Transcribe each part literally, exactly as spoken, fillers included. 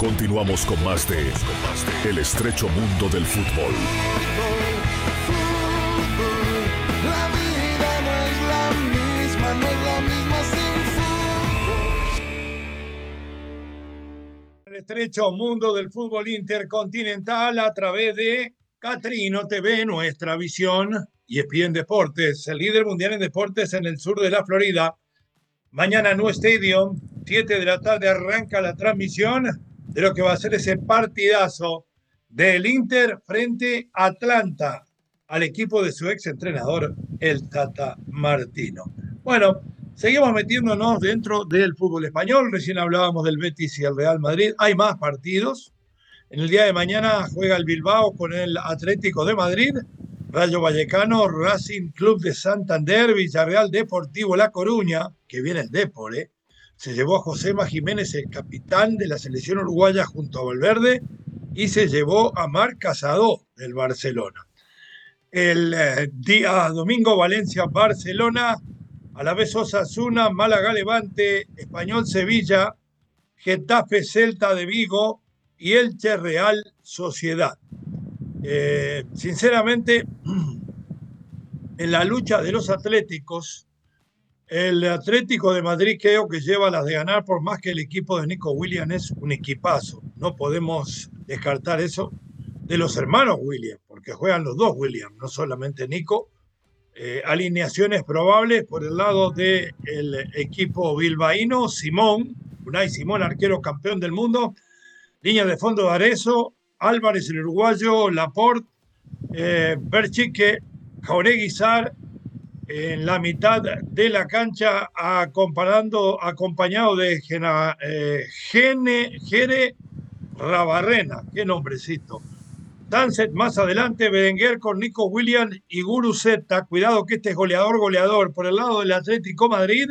Continuamos con más de El estrecho mundo del fútbol. La vida no es la misma, no es la misma sin fútbol. El estrecho mundo del fútbol intercontinental a través de Catrino T V, nuestra visión, y E S P N Deportes, el líder mundial en deportes en el sur de la Florida. Mañana No Stadium, siete de la tarde, arranca la transmisión de lo que va a ser ese partidazo del Inter frente a Atlanta, al equipo de su ex entrenador, el Tata Martino. Bueno, seguimos metiéndonos dentro del fútbol español. Recién hablábamos del Betis y el Real Madrid. Hay más partidos. En el día de mañana juega el Bilbao con el Atlético de Madrid, Rayo Vallecano, Racing Club de Santander, Villarreal Deportivo La Coruña, que viene el Depor, ¿eh? Se llevó a Josema Jiménez, el capitán de la selección uruguaya, junto a Valverde, y se llevó a Marc Casado del Barcelona. El eh, día domingo, Valencia-Barcelona, a la vez Osasuna, Málaga-Levante, Español-Sevilla, Getafe-Celta de Vigo y Elche Real Sociedad. Eh, sinceramente, en la lucha de los atléticos, el Atlético de Madrid creo que lleva las de ganar, por más que el equipo de Nico Williams es un equipazo. No podemos descartar eso de los hermanos Williams, porque juegan los dos Williams, no solamente Nico. Eh, alineaciones probables por el lado del equipo bilbaíno: Simón, Unai Simón, arquero campeón del mundo. Línea de fondo de Arezzo, Álvarez el uruguayo, Laporte, eh, Berchique, Jauregui Sarr en la mitad de la cancha, acompañando, acompañado de Gena, eh, Gene, Jere Rabarrena, qué nombrecito. Danset más adelante, Berenguer con Nico Williams y Guruceta. Cuidado que este es goleador, goleador. Por el lado del Atlético Madrid,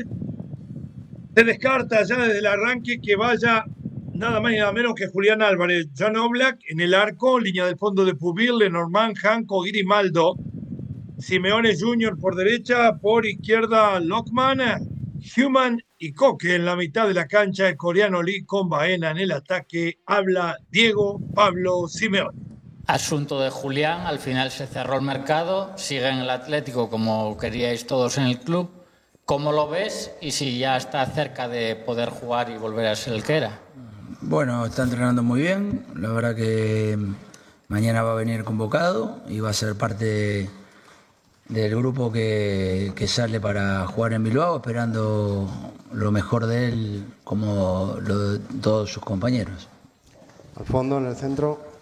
se descarta ya desde el arranque que vaya nada más y nada menos que Julián Álvarez. Jan Oblak en el arco, línea del fondo de Pubil, Lenormand, Janko, Grimaldo. Simeone junior por derecha, por izquierda Lockman, Human y Coque en la mitad de la cancha. El coreano Lee con Baena en el ataque. Habla Diego Pablo Simeone. Asunto de Julián, al final se cerró el mercado, sigue en el Atlético como queríais todos en el club. ¿Cómo lo ves y si ya está cerca de poder jugar y volver a ser el que era? Bueno, está entrenando muy bien, la verdad que mañana va a venir convocado y va a ser parte del grupo que, que sale para jugar en Bilbao, esperando lo mejor de él como lo de todos sus compañeros. Al fondo, en el centro.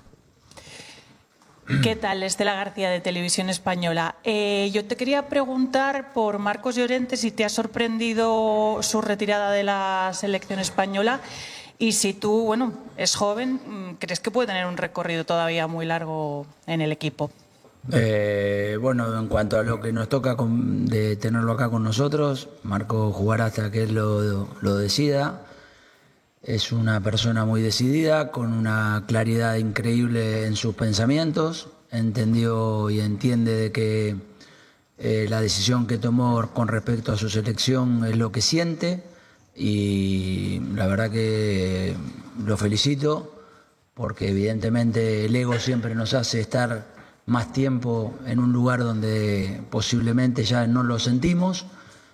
¿Qué tal, Estela García de Televisión Española? Eh, yo te quería preguntar por Marcos Llorente si te ha sorprendido su retirada de la selección española y si tú, bueno, es joven, ¿crees que puede tener un recorrido todavía muy largo en el equipo? Eh, bueno, en cuanto a lo que nos toca con, de tenerlo acá con nosotros, Marco jugará hasta que él lo, lo decida. Es una persona muy decidida, con una claridad increíble en sus pensamientos. Entendió y entiende de que eh, la decisión que tomó con respecto a su selección es lo que siente, y la verdad que lo felicito porque evidentemente el ego siempre nos hace estar más tiempo en un lugar donde posiblemente ya no lo sentimos,